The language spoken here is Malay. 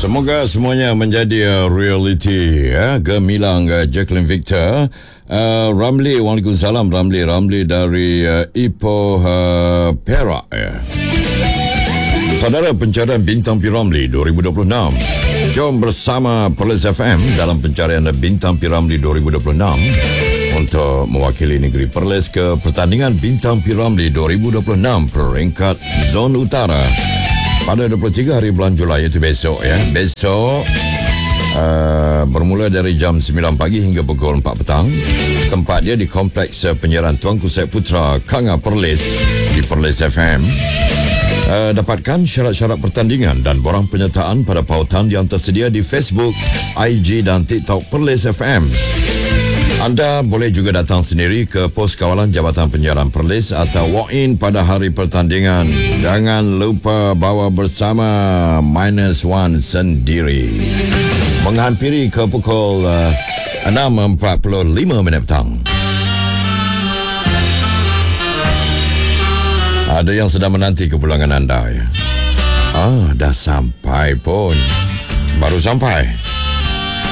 Semoga semuanya menjadi realiti ya. Gemilang Jacqueline Victor, Ramli, Waalaikumsalam Ramli dari Ipoh Perak ya. Saudara, pencarian Bintang P.Ramlee 2026. Jom bersama Perlis FM dalam pencarian Bintang P.Ramlee 2026 untuk mewakili negeri Perlis ke pertandingan Bintang P.Ramlee 2026 peringkat Zon Utara pada 23 hari bulan Julai, iaitu besok ya. Besok bermula dari jam 9 pagi hingga pukul 4 petang. Tempat dia di Kompleks Penyiaran Tuanku Syed Putra Kanga Perlis di Perlis FM. Dapatkan syarat-syarat pertandingan dan borang penyertaan pada pautan yang tersedia di Facebook, IG dan TikTok Perlis FM. Anda boleh juga datang sendiri ke pos kawalan Jabatan Penyiaran Perlis atau walk-in pada hari pertandingan. Jangan lupa bawa bersama -1 sendiri. Menghampiri ke pukul 6.45 petang. Ada yang sedang menanti kepulangan anda ya. Dah sampai pun. Baru sampai.